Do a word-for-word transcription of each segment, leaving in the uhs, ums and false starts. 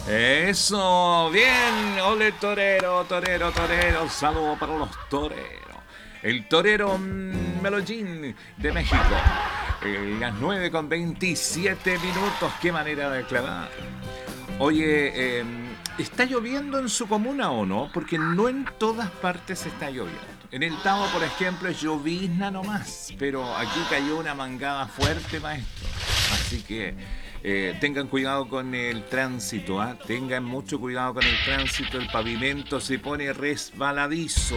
Eso, bien, ole torero, torero, torero, saludo para los toreros. El torero mm, Melojín de México. Eh, las nueve con veintisiete minutos, qué manera de clavar. Oye, eh, ¿está lloviendo en su comuna o no? Porque no en todas partes está lloviendo. En el Tavo, por ejemplo, es llovizna nomás, pero aquí cayó una mangada fuerte, maestro. Así que eh, tengan cuidado con el tránsito, ¿eh? Tengan mucho cuidado con el tránsito, el pavimento se pone resbaladizo.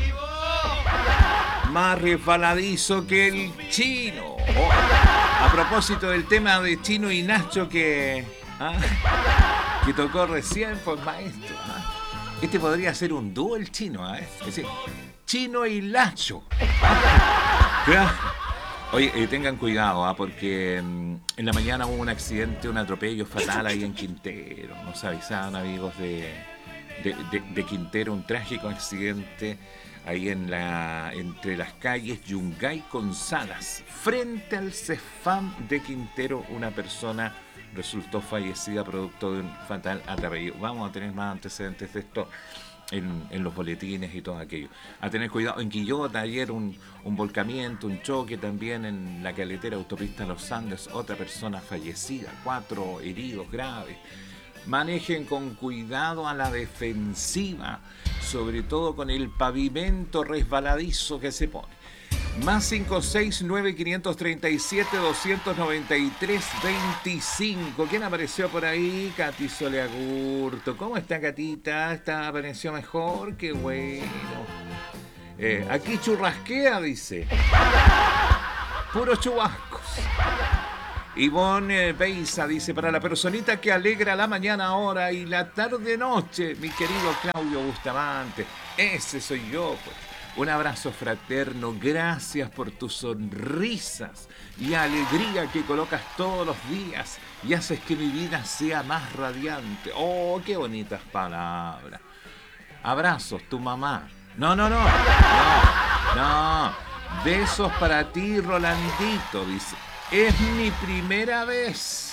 Más resbaladizo que el chino. Oh, a propósito del tema de Chino y Nacho que, ¿ah? que tocó recién, pues maestro. ¿Ah? Este podría ser un dúo el chino, ¿eh? Es decir, Chino y Nacho. ¿Ah? Oye, eh, tengan cuidado, ¿eh? Porque mm, en la mañana hubo un accidente, un atropello fatal ahí en Quintero. Nos avisaban amigos de, de, de, de Quintero, un trágico accidente ahí en la entre las calles Yungay con Salas, frente al Cefam de Quintero, una persona resultó fallecida producto de un fatal atropello. Vamos a tener más antecedentes de esto en, en los boletines y todo aquello. A tener cuidado. En Quillota ayer un, un volcamiento, un choque también en la carretera autopista Los Andes, otra persona fallecida, cuatro heridos graves. Manejen con cuidado a la defensiva, sobre todo con el pavimento resbaladizo que se pone. Más cinco seis nueve cinco tres siete dos nueve tres dos cinco. ¿Quién apareció por ahí? Katy Soleagurto. ¿Cómo está, Catita? ¿Está, apareció mejor? ¡Qué bueno! Eh, aquí churrasquea, dice. Puros chubascos. Ivonne Beisa dice, para la personita que alegra la mañana ahora y la tarde-noche, mi querido Claudio Bustamante. Ese soy yo, pues. Un abrazo fraterno, gracias por tus sonrisas y alegría que colocas todos los días y haces que mi vida sea más radiante. Oh, qué bonitas palabras. Abrazos, tu mamá. No, no, no, no, no. Besos para ti, Rolandito, dice. Es mi primera vez.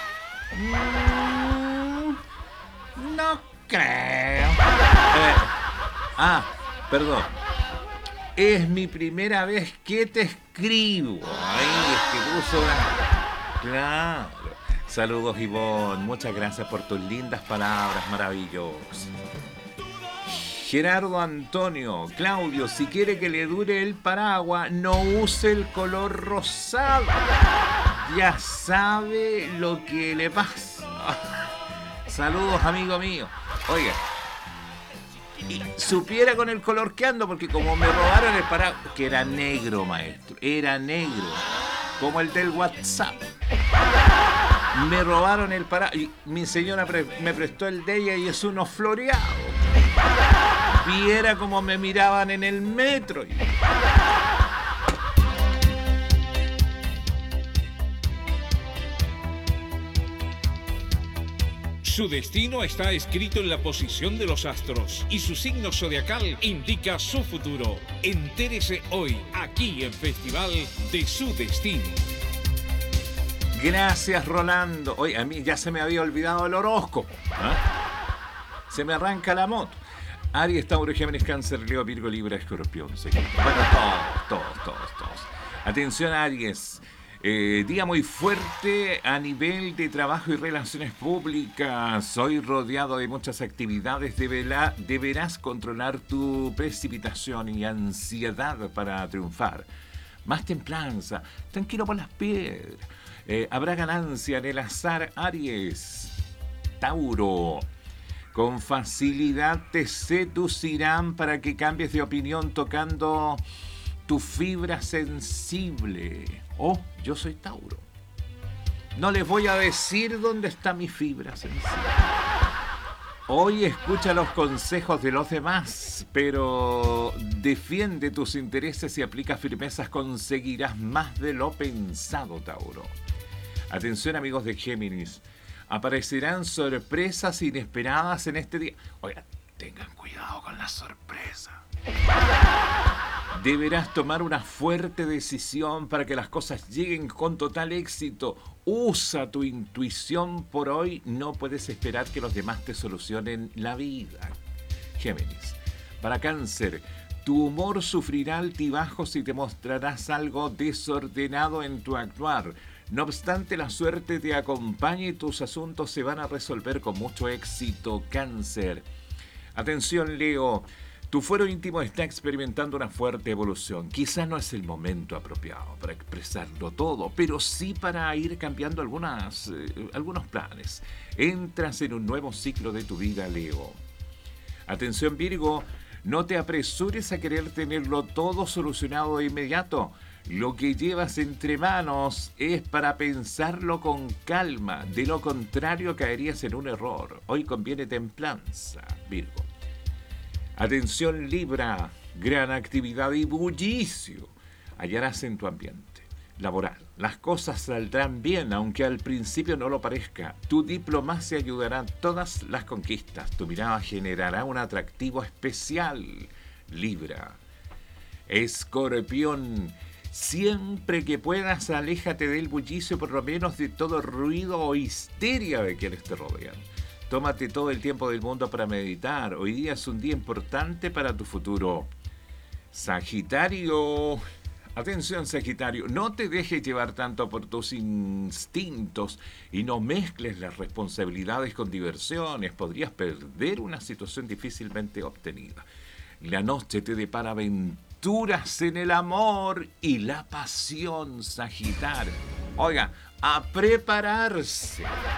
Mm, no creo. Eh, ah, perdón. Es mi primera vez que te escribo. Ay, es que puso una... Claro. Saludos, Ivonne. Muchas gracias por tus lindas palabras maravillosas. Gerardo Antonio, Claudio, si quiere que le dure el paraguas, no use el color rosado. Ya sabe lo que le pasa. Saludos, amigo mío. Oiga, y supiera con el color que ando, porque como me robaron el paraguas, que era negro, maestro, era negro, como el del WhatsApp. Me robaron el paraguas y mi señora pre- me prestó el de ella y es uno floreado. Viera como me miraban en el metro. Su destino está escrito en la posición de los astros y su signo zodiacal indica su futuro. Entérese hoy, aquí en Festival de Su Destino. Gracias, Rolando. Oye, a mí ya se me había olvidado el horóscopo. ¿Ah? Se me arranca la moto. Aries, Tauro, Géminis, Cáncer, Leo, Virgo, Libra, Escorpión. Bueno, todos, todos, todos, todos. Atención, Aries. Eh, día muy fuerte a nivel de trabajo y relaciones públicas. Hoy rodeado de muchas actividades. Deberá, deberás controlar tu precipitación y ansiedad para triunfar. Más templanza. Tranquilo por las piedras. Eh, habrá ganancia en el azar, Aries. Tauro. Con facilidad te seducirán para que cambies de opinión tocando tu fibra sensible. Oh, yo soy Tauro. No les voy a decir dónde está mi fibra sensible. Hoy escucha los consejos de los demás, pero defiende tus intereses y aplica firmezas, conseguirás más de lo pensado, Tauro. Atención, amigos de Géminis. Aparecerán sorpresas inesperadas en este día. Oigan, tengan cuidado con las sorpresas. Deberás tomar una fuerte decisión para que las cosas lleguen con total éxito. Usa tu intuición por hoy. No puedes esperar que los demás te solucionen la vida. Géminis. Para Cáncer, tu humor sufrirá altibajos y te mostrarás algo desordenado en tu actuar. No obstante, la suerte te acompaña y tus asuntos se van a resolver con mucho éxito, Cáncer. Atención, Leo. Tu fuero íntimo está experimentando una fuerte evolución. Quizá no es el momento apropiado para expresarlo todo, pero sí para ir cambiando algunas, eh, algunos planes. Entras en un nuevo ciclo de tu vida, Leo. Atención, Virgo, no te apresures a querer tenerlo todo solucionado de inmediato. Lo que llevas entre manos es para pensarlo con calma. De lo contrario, caerías en un error. Hoy conviene templanza, Virgo. Atención, Libra, gran actividad y bullicio hallarás en tu ambiente laboral. Las cosas saldrán bien, aunque al principio no lo parezca. Tu diplomacia ayudará en todas las conquistas. Tu mirada generará un atractivo especial, Libra. Escorpión, siempre que puedas, aléjate del bullicio, por lo menos de todo ruido o histeria de quienes te rodean. Tómate todo el tiempo del mundo para meditar. Hoy día es un día importante para tu futuro. Sagitario. Atención, Sagitario. No te dejes llevar tanto por tus instintos y no mezcles las responsabilidades con diversiones. Podrías perder una situación difícilmente obtenida. La noche te depara aventuras en el amor y la pasión, Sagitario. Oiga, a prepararse.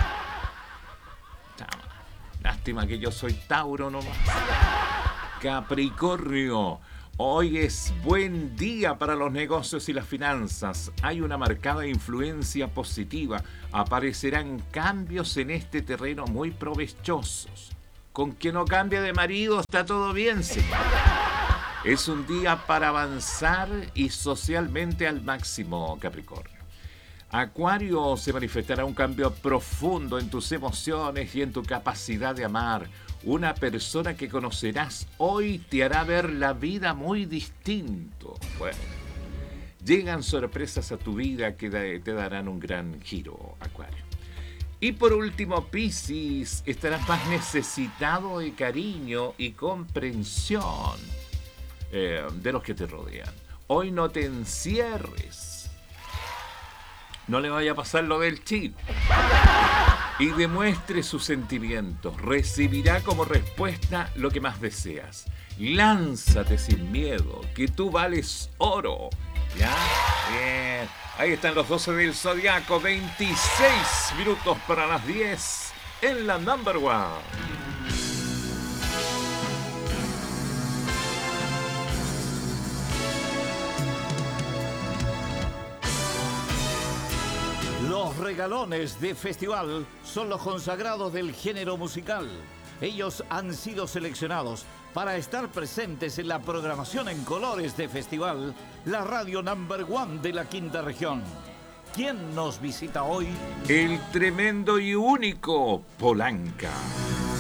Lástima que yo soy Tauro nomás. Capricornio, hoy es buen día para los negocios y las finanzas. Hay una marcada influencia positiva. Aparecerán cambios en este terreno muy provechosos. Con que no cambie de marido está todo bien, señor. Es un día para avanzar y socialmente al máximo, Capricornio. Acuario, se manifestará un cambio profundo en tus emociones y en tu capacidad de amar. Una persona que conocerás hoy te hará ver la vida muy distinto. Bueno, llegan sorpresas a tu vida que te darán un gran giro, Acuario. Y por último, Piscis, estarás más necesitado de cariño y comprensión eh, de los que te rodean. Hoy no te encierres. No le vaya a pasar lo del chino. Y demuestre sus sentimientos. Recibirá como respuesta lo que más deseas. Lánzate sin miedo, que tú vales oro. ¿Ya? Bien. Ahí están los doce del Zodiaco. veintiséis minutos para las diez en la Number One. Los regalones de festival son los consagrados del género musical. Ellos han sido seleccionados para estar presentes en la programación en colores de festival, la radio number one de la quinta región. ¿Quién nos visita hoy? El tremendo y único Polanca.